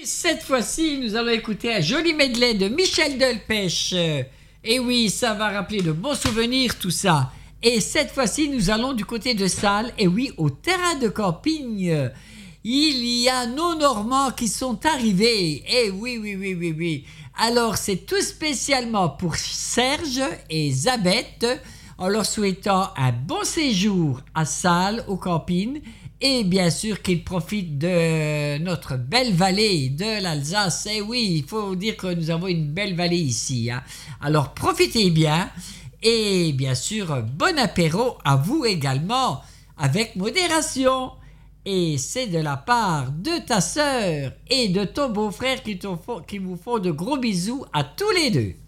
Cette fois-ci, nous allons écouter un joli medley de Michel Delpech. Et oui, ça va rappeler de bons souvenirs, tout ça. Et cette fois-ci, nous allons du côté de Salles, et oui, au terrain de camping. Il y a nos Normands qui sont arrivés. Et oui, oui, oui, oui, oui. Alors, c'est tout spécialement pour Serge et Zabeth, en leur souhaitant un bon séjour à Salles, au camping, et bien sûr qu'ils profitent de notre belle vallée de l'Alsace. Et oui, il faut dire que nous avons une belle vallée ici, hein. Alors, profitez bien, et bien sûr, bon apéro à vous également, avec modération. Et c'est de la part de ta sœur et de ton beau-frère qui vous font de gros bisous à tous les deux.